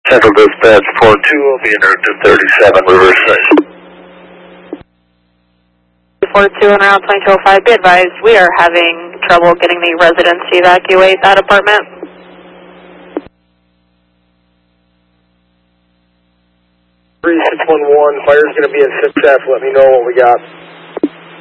Central Dispatch 4-2 will be in there to 37 reverse 6. 4-2 and around 2205, be advised, we are having trouble getting the residents to evacuate that apartment. 3611, fire's going to be at 6F, let me know what we got.